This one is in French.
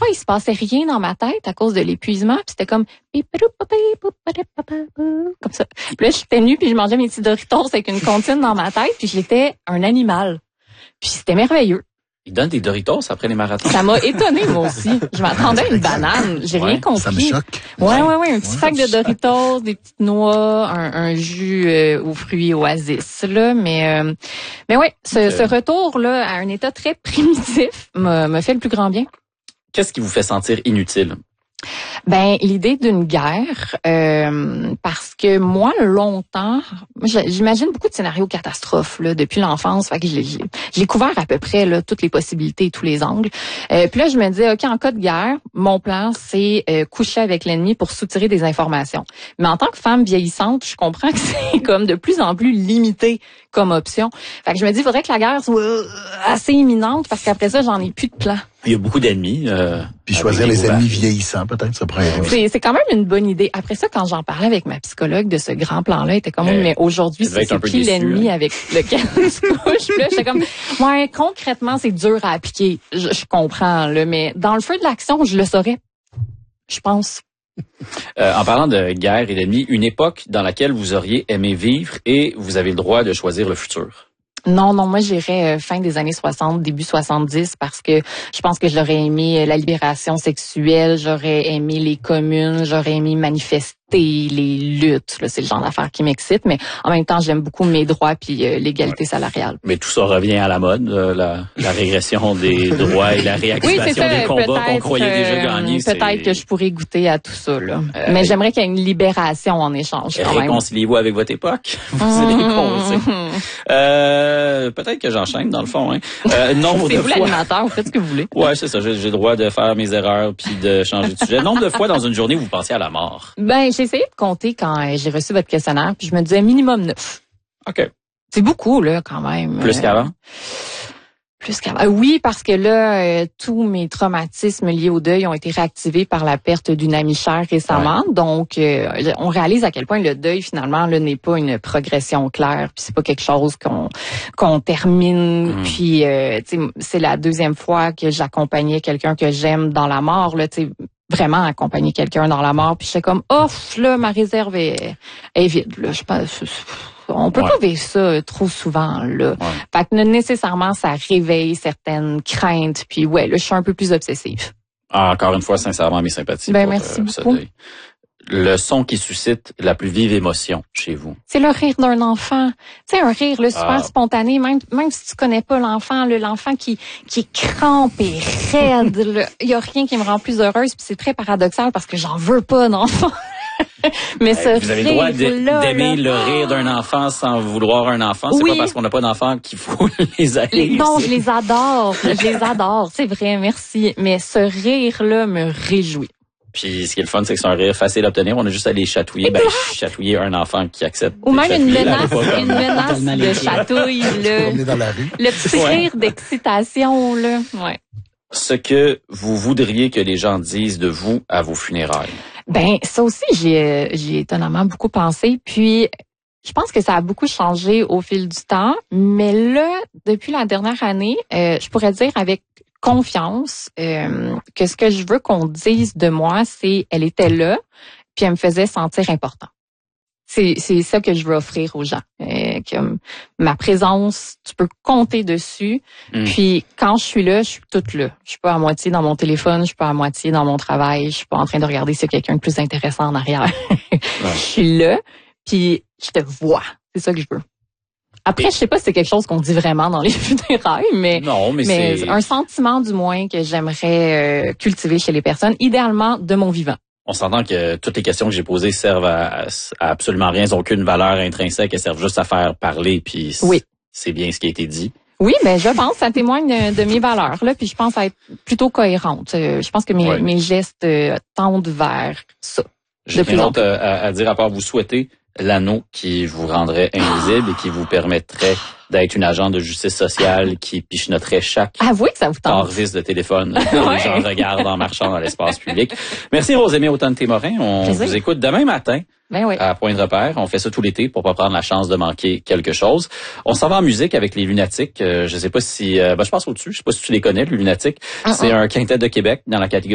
il se passait rien dans ma tête à cause de l'épuisement. Puis c'était comme ça. Puis là, j'étais nue puis je mangeais mes petits Doritos avec une comptine dans ma tête. Puis j'étais un animal. Puis c'était merveilleux. Ils donnent des Doritos après les marathons. Ça m'a étonnée, moi aussi. Je m'attendais à une banane. J'ai rien compris. Ça me choque. Ouais. Un petit sac de Doritos, des petites noix, un jus aux fruits Oasis, là. Mais ouais, ce retour-là à un état très primitif m'a fait le plus grand bien. Qu'est-ce qui vous fait sentir inutile? Ben, l'idée d'une guerre, parce que moi, longtemps, j'imagine beaucoup de scénarios catastrophes là, depuis l'enfance. Fait que j'ai couvert à peu près là, toutes les possibilités et tous les angles. Puis là, je me dis, OK, en cas de guerre, mon plan, c'est coucher avec l'ennemi pour soutirer des informations. Mais en tant que femme vieillissante, je comprends que c'est comme de plus en plus limité comme option. Fait que je me dis, il faudrait que la guerre soit assez imminente parce qu'après ça, j'en ai plus de plan. Il y a beaucoup d'ennemis. Puis choisir les ennemis vieillissants, peut-être, ça pourrait aider. C'est quand même une bonne idée. Après ça, quand j'en parlais avec ma psychologue de ce grand plan-là, elle était comme, mais aujourd'hui, c'est qui l'ennemi avec lequel on se couche? Puis là, j'étais comme, ouais, concrètement, c'est dur à appliquer. Je comprends, là, mais dans le feu de l'action, je le saurais. Je pense. En parlant de guerre et d'ennemis, une époque dans laquelle vous auriez aimé vivre et vous avez le droit de choisir le futur. Non, moi j'irais fin des années 60, début 70 parce que je pense que j'aurais aimé la libération sexuelle, j'aurais aimé les communes, j'aurais aimé manifester les luttes. Là, c'est le genre d'affaires qui m'excite, mais en même temps j'aime beaucoup mes droits puis l'égalité salariale. Mais tout ça revient à la mode, la régression des droits et la réactivation des combats qu'on croyait déjà gagnés. Peut-être que je pourrais goûter à tout ça. Là. Mais j'aimerais qu'il y ait une libération en échange. Réconciliez-vous avec votre époque. Vous peut-être que j'enchaîne dans le fond. Hein. Nombre de fois. C'est vous l'animateur, vous faites ce que vous voulez. Ouais, c'est ça. J'ai le droit de faire mes erreurs puis de changer de sujet. Nombre de fois dans une journée où vous pensez à la mort. Ben, j'ai essayé de compter quand j'ai reçu votre questionnaire, puis je me disais minimum 9. OK. C'est beaucoup là quand même. Plus qu'avant. Plus qu'avant. Oui, parce que là, tous mes traumatismes liés au deuil ont été réactivés par la perte d'une amie chère récemment. Ouais. Donc, on réalise à quel point le deuil, finalement, là, n'est pas une progression claire. Puis c'est pas quelque chose qu'on termine. Puis, c'est la deuxième fois que j'accompagnais quelqu'un que j'aime dans la mort. Là, vraiment accompagner quelqu'un dans la mort. Puis j'étais comme, là, ma réserve est vide. Là, je pense. On peut pas vivre ça trop souvent, là. Ouais. Fait que nécessairement, ça réveille certaines craintes. Puis là, je suis un peu plus obsessive. Encore une fois, sincèrement, mes sympathies. Ben, merci beaucoup. Le son qui suscite la plus vive émotion chez vous? C'est le rire d'un enfant. Tu sais, un rire là, super spontané, même si tu connais pas l'enfant, l'enfant qui est crampé, raide. Il y a rien qui me rend plus heureuse. Puis c'est très paradoxal parce que j'en veux pas d'enfant. Mais vous avez le droit d'aimer le rire d'un enfant sans vouloir un enfant. C'est pas parce qu'on n'a pas d'enfant qu'il faut les haïr. Non, je les adore. C'est vrai, merci. Mais ce rire-là me réjouit. Puis ce qui est le fun, c'est que c'est un rire facile à obtenir. On a juste à les chatouiller. Chatouiller un enfant qui accepte. Ou même une menace de chatouille. Le petit rire d'excitation, là. Ouais. Ce que vous voudriez que les gens disent de vous à vos funérailles. Ben, ça aussi, j'ai étonnamment beaucoup pensé. Puis, je pense que ça a beaucoup changé au fil du temps. Mais là, depuis la dernière année, je pourrais dire avec confiance que ce que je veux qu'on dise de moi, c'est elle était là, puis elle me faisait sentir important. C'est ça que je veux offrir aux gens. Que ma présence, tu peux compter dessus. Puis quand je suis là, je suis toute là. Je suis pas à moitié dans mon téléphone, je suis pas à moitié dans mon travail, je suis pas en train de regarder s'il y a quelqu'un de plus intéressant en arrière. Je suis là, puis je te vois. C'est ça que je veux. Après, je sais pas si c'est quelque chose qu'on dit vraiment dans les funérailles, mais c'est un sentiment du moins que j'aimerais cultiver chez les personnes, idéalement de mon vivant. On s'entend que toutes les questions que j'ai posées servent à absolument rien, elles n'ont aucune valeur intrinsèque, elles servent juste à faire parler, puis c'est bien ce qui a été dit. Oui, ben je pense que ça témoigne de mes valeurs là, puis je pense être plutôt cohérente. Je pense que mes gestes tendent vers ça. J'ai rien d'autre à dire à part vous souhaiter l'anneau qui vous rendrait invisible et qui vous permettrait d'être une agent de justice sociale qui pichenoterait chaque avouez que ça vous tente. pare-vis de téléphone quand les gens regardent en marchant dans l'espace public. Merci Rosémie Automne-Témorin. On vous écoute demain matin à Point de repère. On fait ça tout l'été pour pas prendre la chance de manquer quelque chose. On s'en va en musique avec les Lunatiques. Je sais pas si... je passe au-dessus. Je sais pas si tu les connais, les Lunatiques. C'est un quintet de Québec dans la catégorie